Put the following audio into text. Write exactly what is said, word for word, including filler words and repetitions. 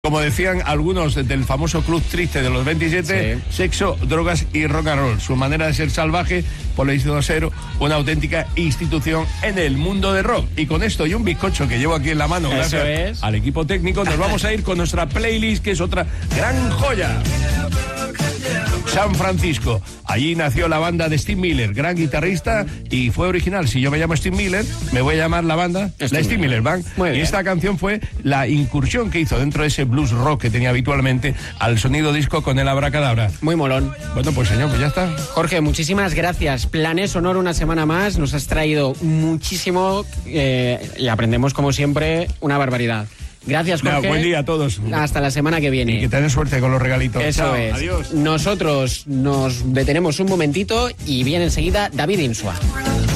Como decían algunos del famoso Club Triste de los veintisiete, sí. Sexo, drogas y rock and roll. Su manera de ser salvaje, por lo visto ser una auténtica institución en el mundo de rock. Y con esto y un bizcocho que llevo aquí en la mano, Eso gracias es. al equipo técnico, nos vamos a ir con nuestra playlist, que es otra gran joya. San Francisco. Allí nació la banda de Steve Miller, gran guitarrista, y fue original. Si yo me llamo Steve Miller, me voy a llamar la banda Steve la Steve Miller, Miller Band. Muy y bien. esta canción fue la incursión que hizo dentro de ese blues rock que tenía habitualmente al sonido disco con el Abracadabra. Muy molón. Bueno, pues señor, pues ya está. Jorge, muchísimas gracias. Planes Sonoro una semana más. Nos has traído muchísimo eh, y aprendemos, como siempre, una barbaridad. Gracias, Jorge. No, buen día a todos. Hasta la semana que viene. Y que tengan suerte con los regalitos. Eso Chao, es. Adiós. Nosotros nos detenemos un momentito y viene enseguida David Insua.